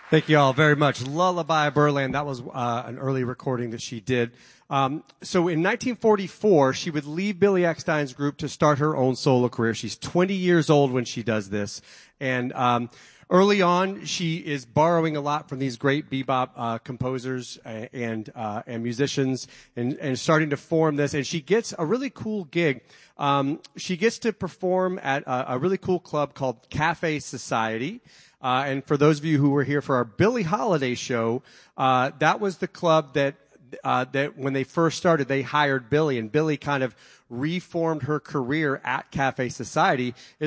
Thank you all very much. Lullaby Berlin, that was an early recording that she did. So in 1944, she would leave Billy Eckstine's group to start her own solo career. She's 20 years old when she does this. And early on, she is borrowing a lot from these great bebop composers and musicians and starting to form this. And she gets a really cool gig. She gets to perform at a really cool club called Cafe Society. And for those of you who were here for our Billie Holiday show, that was the club that when they first started, they hired Billie, and Billie kind of reformed her career at Cafe Society.